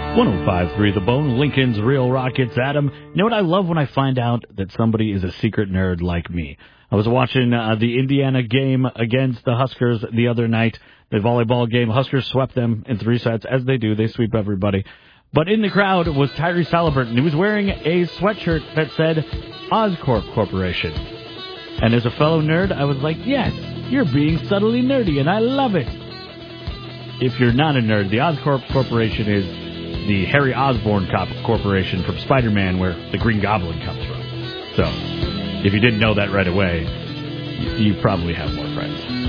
105.3 The Bone, Lincoln's Real Rockets. Adam, you know what I love when I find out that somebody is a secret nerd like me? I was watching the Indiana game against the Huskers the other night, the volleyball game. Huskers swept them in 3 sets, as they do. They sweep everybody. But in the crowd was Tyrese Halliburton. He was wearing a sweatshirt that said Oscorp Corporation. And as a fellow nerd, I was like, yes, you're being subtly nerdy, and I love it. If you're not a nerd, the Oscorp Corporation is the Harry Osborn Corporation from Spider-Man, where the Green Goblin comes from. So, if you didn't know that right away, you probably have more friends.